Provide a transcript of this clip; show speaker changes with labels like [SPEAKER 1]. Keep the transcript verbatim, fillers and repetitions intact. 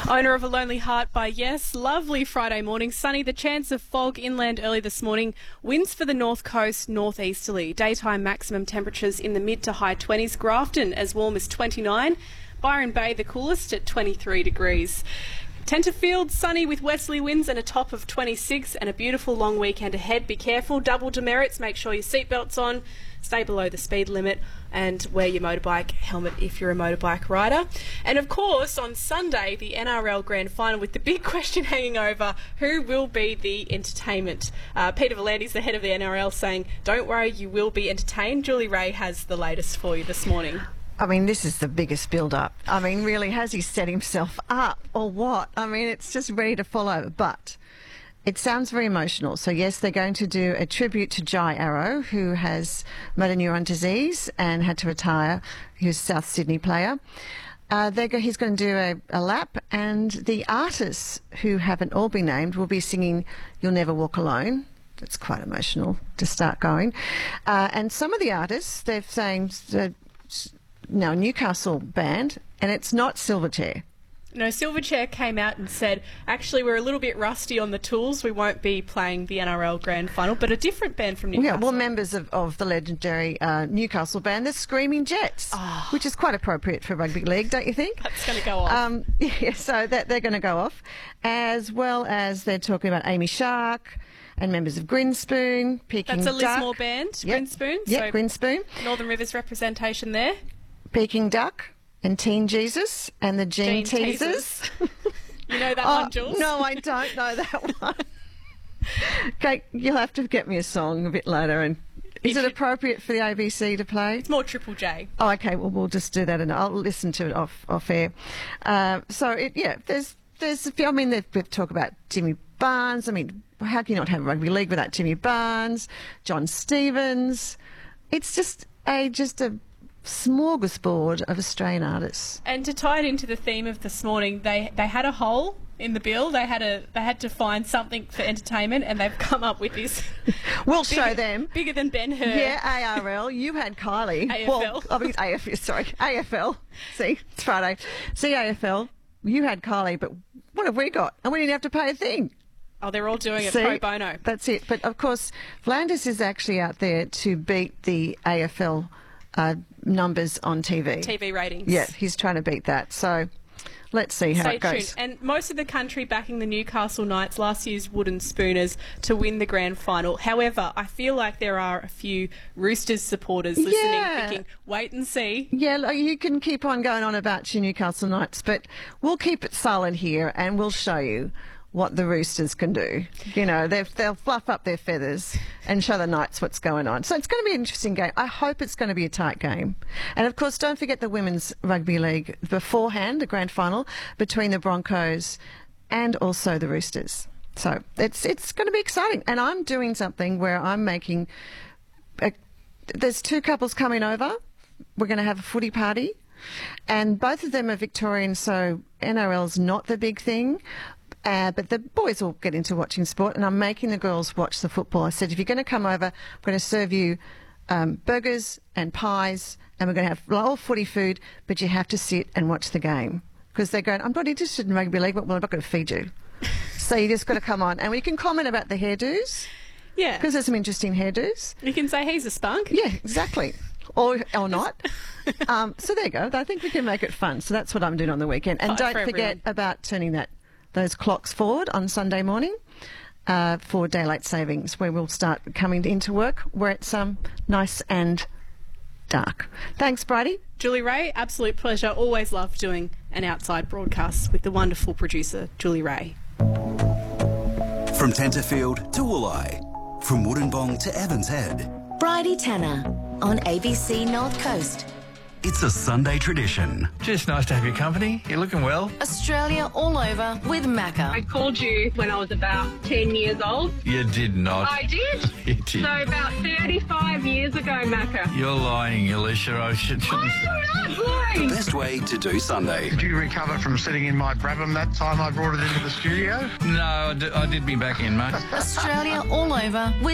[SPEAKER 1] Owner of a Lonely Heart by Yes. Lovely Friday morning. Sunny. The chance of fog inland early this morning. Winds for the north coast northeasterly. Daytime maximum temperatures in the mid to high twenties. Grafton as warm as twenty-nine. Byron Bay the coolest at twenty-three degrees. Tenterfield, sunny with westerly winds and a top of twenty-six, and a beautiful long weekend ahead. Be careful, double demerits, make sure your seatbelt's on, stay below the speed limit, and wear your motorbike helmet if you're a motorbike rider. And of course, on Sunday, the N R L Grand Final, with the big question hanging over, who will be the entertainment? Uh, Peter V'landys, the head of the N R L, saying, don't worry, you will be entertained. Julie Ray has the latest for you this morning.
[SPEAKER 2] I mean, this is the biggest build-up. I mean, really, has he set himself up or what? I mean, it's just ready to fall over. But it sounds very emotional. So, yes, they're going to do a tribute to Jai Arrow, who has motor neuron disease and had to retire. He was a South Sydney player. Uh, they're go- he's going to do a, a lap, and the artists, who haven't all been named, will be singing You'll Never Walk Alone. It's quite emotional to start going. Uh, and some of the artists, they're saying... Uh, Now, Newcastle band, and it's not Silverchair.
[SPEAKER 1] No, Silverchair came out and said, actually, we're a little bit rusty on the tools. We won't be playing the N R L Grand Final, but a different band from Newcastle.
[SPEAKER 2] Yeah, well, members of, of the legendary uh, Newcastle band, the Screaming Jets,
[SPEAKER 1] oh.
[SPEAKER 2] which is quite appropriate for rugby league, don't you think?
[SPEAKER 1] That's going to go off.
[SPEAKER 2] Um, yeah, so that they're going to go off, as well as they're talking about Amy Shark and members of Grinspoon, Peking
[SPEAKER 1] That's a
[SPEAKER 2] Duck.
[SPEAKER 1] Lismore band,
[SPEAKER 2] Yep.
[SPEAKER 1] Grinspoon.
[SPEAKER 2] Yeah,
[SPEAKER 1] so
[SPEAKER 2] Grinspoon.
[SPEAKER 1] Northern Rivers representation there.
[SPEAKER 2] Peking Duck and Teen Jesus and the Gene,
[SPEAKER 1] Gene
[SPEAKER 2] Teasers.
[SPEAKER 1] You know that
[SPEAKER 2] oh,
[SPEAKER 1] one, Jules?
[SPEAKER 2] No, I don't know that one. Okay, you'll have to get me a song a bit later. And is it appropriate for the A B C to play?
[SPEAKER 1] It's more Triple J.
[SPEAKER 2] Oh, okay. Well, we'll just do that, and I'll listen to it off off air. Uh, so, it, yeah, there's there's. a few- I mean, they've, we've talked about Jimmy Barnes. I mean, how can you not have rugby league without Jimmy Barnes, John Stevens? It's just a just a smorgasbord of Australian artists.
[SPEAKER 1] And to tie it into the theme of this morning, they they had a hole in the bill. They had a they had to find something for entertainment, and they've come up with this.
[SPEAKER 2] We'll
[SPEAKER 1] bigger,
[SPEAKER 2] show them.
[SPEAKER 1] Bigger than Ben-Hur.
[SPEAKER 2] Yeah, A R L. You had Kylie.
[SPEAKER 1] A F L.
[SPEAKER 2] Well, I mean, A F L. Sorry, A F L. See, it's Friday. See, A F L. You had Kylie, but what have we got? And we didn't have to pay a thing.
[SPEAKER 1] Oh, they're all doing it
[SPEAKER 2] See,
[SPEAKER 1] pro bono.
[SPEAKER 2] That's it. But of course, V'landys is actually out there to beat the A F L uh, numbers on T V.
[SPEAKER 1] T V ratings.
[SPEAKER 2] Yeah, he's trying to beat that. So let's see how
[SPEAKER 1] Stay
[SPEAKER 2] it goes.
[SPEAKER 1] tuned. And most of the country backing the Newcastle Knights, last year's Wooden Spooners, to win the grand final. However, I feel like there are a few Roosters supporters listening,
[SPEAKER 2] Yeah.
[SPEAKER 1] thinking, wait and see.
[SPEAKER 2] Yeah, look, you can keep on going on about your Newcastle Knights, but we'll keep it silent here and we'll show you what the Roosters can do. You know, they'll, they'll fluff up their feathers and show the Knights what's going on. So it's going to be an interesting game. I hope it's going to be a tight game. And, of course, don't forget the Women's Rugby League beforehand, the grand final, between the Broncos and also the Roosters. So it's it's going to be exciting. And I'm doing something where I'm making... A, there's two couples coming over. We're going to have a footy party. And both of them are Victorian, so N R L's not the big thing. Uh, but the boys will get into watching sport, and I'm making the girls watch the football. I said, if you're going to come over, I'm going to serve you um, burgers and pies, and we're going to have all footy food, but you have to sit and watch the game. Because they're going, I'm not interested in rugby league, but well, I'm not going to feed you. So you just got to come on. And we can comment about the hairdos.
[SPEAKER 1] Yeah.
[SPEAKER 2] Because there's some interesting hairdos.
[SPEAKER 1] You can say he's a spunk.
[SPEAKER 2] Yeah, exactly. Or, or not. um, so there you go. I think we can make it fun. So that's what I'm doing on the weekend. And
[SPEAKER 1] Fun
[SPEAKER 2] don't
[SPEAKER 1] for
[SPEAKER 2] forget
[SPEAKER 1] everyone.
[SPEAKER 2] about turning that those clocks forward on Sunday morning uh, for daylight savings, where we'll start coming into work where it's um, nice and dark. Thanks, Bridie.
[SPEAKER 1] Julie Ray, absolute pleasure. Always love doing an outside broadcast with the wonderful producer, Julie Ray.
[SPEAKER 3] From Tenterfield to Wooleye, from Wollongong to Evans Head,
[SPEAKER 4] Bridie Tanner on A B C North Coast.
[SPEAKER 3] it's a Sunday tradition.
[SPEAKER 5] Just nice to have your company. You're looking well.
[SPEAKER 4] Australia all over with Macca.
[SPEAKER 6] I called you when I was about ten years old.
[SPEAKER 5] You did not.
[SPEAKER 6] I did.
[SPEAKER 5] You did.
[SPEAKER 6] So about thirty-five years ago, Macca.
[SPEAKER 5] You're lying, Alicia. I should.
[SPEAKER 6] I'm not
[SPEAKER 3] The
[SPEAKER 6] lying.
[SPEAKER 3] best way to do Sunday.
[SPEAKER 7] Did you recover from sitting in my Brabham that time I brought it into the studio?
[SPEAKER 5] No, I did, I did me back in, mate.
[SPEAKER 4] Australia all over with